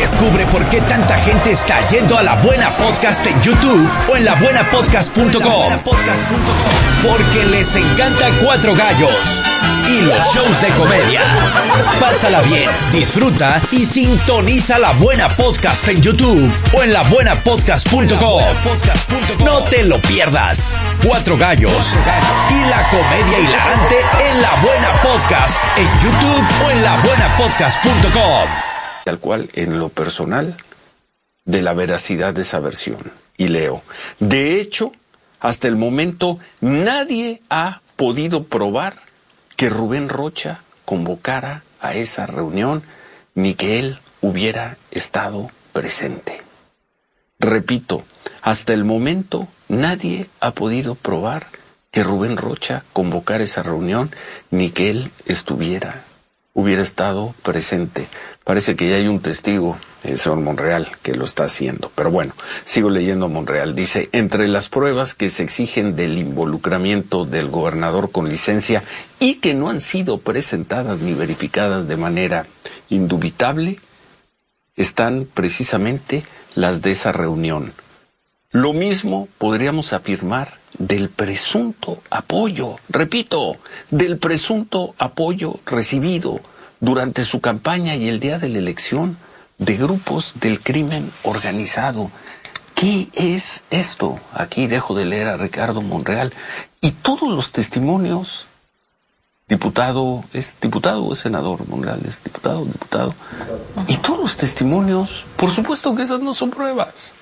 Descubre por qué tanta gente está yendo a La Buena Podcast en YouTube o en labuenapodcast.com. Porque les encanta Cuatro Gallos y los shows de comedia. Pásala bien, disfruta y sintoniza La Buena Podcast en YouTube o en labuenapodcast.com. No te lo pierdas. Cuatro Gallos y la comedia hilarante en La Buena Podcast en YouTube o en labuenapodcast.com. Tal cual, en lo personal, de la veracidad de esa versión. Y leo: de hecho, hasta el momento nadie ha podido probar que Rubén Rocha convocara a esa reunión ni que él hubiera estado presente. Repito, hasta el momento nadie ha podido probar que Rubén Rocha convocara esa reunión ni que él hubiera estado presente. Parece que ya hay un testigo, el señor Monreal, que lo está haciendo. Pero bueno, sigo leyendo a Monreal. Dice: entre las pruebas que se exigen del involucramiento del gobernador con licencia y que no han sido presentadas ni verificadas de manera indubitable, están precisamente las de esa reunión. Lo mismo podríamos afirmar del presunto apoyo, repito, del presunto apoyo recibido durante su campaña y el día de la elección de grupos del crimen organizado. ¿Qué es esto? Aquí dejo de leer a Ricardo Monreal y todos los testimonios. Diputado, ¿es diputado o es senador? Monreal es diputado. Y todos los testimonios, por supuesto que esas no son pruebas.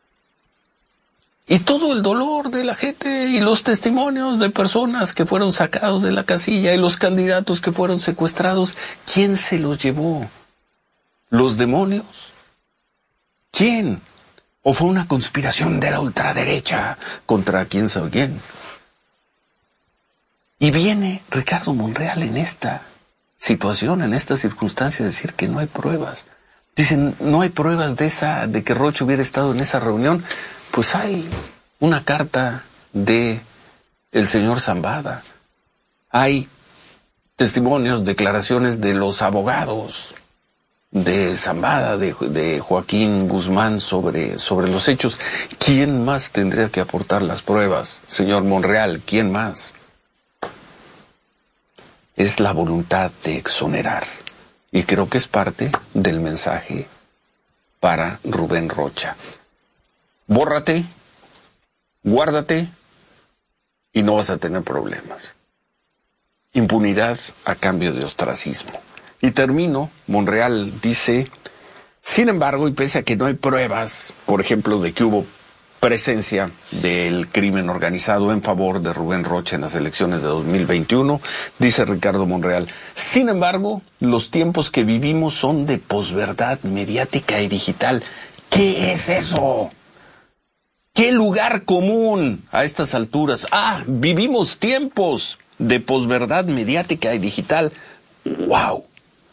Y todo el dolor de la gente y los testimonios de personas que fueron sacados de la casilla y los candidatos que fueron secuestrados, ¿quién se los llevó? ¿Los demonios? ¿Quién? ¿O fue una conspiración de la ultraderecha contra quién sabe quién? Y viene Ricardo Monreal en esta situación, en esta circunstancia, a decir que no hay pruebas. Dicen, no hay pruebas de que Rocha hubiera estado en esa reunión. Pues hay una carta de el señor Zambada. Hay testimonios, declaraciones de los abogados de Zambada, de Joaquín Guzmán sobre los hechos. ¿Quién más tendría que aportar las pruebas, señor Monreal? ¿Quién más? Es la voluntad de exonerar. Y creo que es parte del mensaje para Rubén Rocha. Bórrate, guárdate y no vas a tener problemas. Impunidad a cambio de ostracismo. Y termino, Monreal dice: sin embargo, y pese a que no hay pruebas, por ejemplo, de que hubo presencia del crimen organizado en favor de Rubén Rocha en las elecciones de 2021, dice Ricardo Monreal: sin embargo, los tiempos que vivimos son de posverdad mediática y digital. ¿Qué es eso? ¿Qué lugar común a estas alturas? Vivimos tiempos de posverdad mediática y digital. ¡Wow!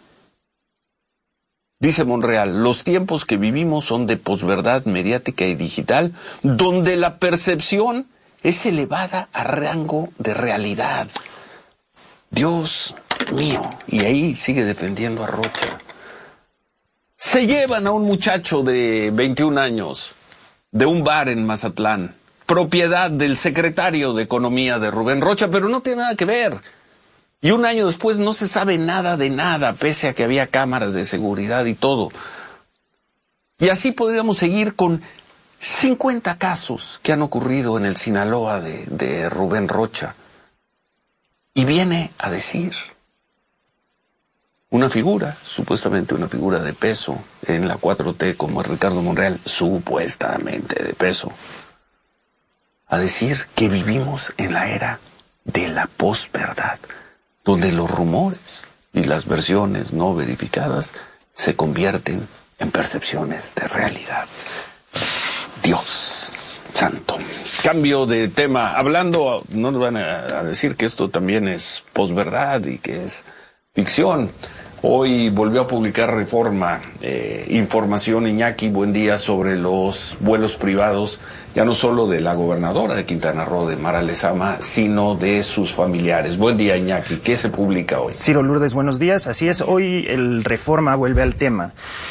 Dice Monreal: los tiempos que vivimos son de posverdad mediática y digital, donde la percepción es elevada a rango de realidad. Dios mío. Y ahí sigue defendiendo a Rocha. Se llevan a un muchacho de 21 años de un bar en Mazatlán, propiedad del secretario de Economía de Rubén Rocha, pero no tiene nada que ver. Y un año después no se sabe nada de nada, pese a que había cámaras de seguridad y todo. Y así podríamos seguir con 50 casos que han ocurrido en el Sinaloa de Rubén Rocha. Y viene a decir una figura, supuestamente una figura de peso en la 4T como es Ricardo Monreal, supuestamente de peso, a decir que vivimos en la era de la posverdad, donde los rumores y las versiones no verificadas se convierten en percepciones de realidad. Dios santo. Cambio de tema. Hablando, no nos van a decir que esto también es posverdad y que es ficción. Hoy volvió a publicar Reforma información, Iñaki, buen día, sobre los vuelos privados, ya no solo de la gobernadora de Quintana Roo, de Mara Lezama, sino de sus familiares. Buen día, Iñaki, ¿qué se publica hoy? Ciro Lourdes, buenos días. Así es, hoy el Reforma vuelve al tema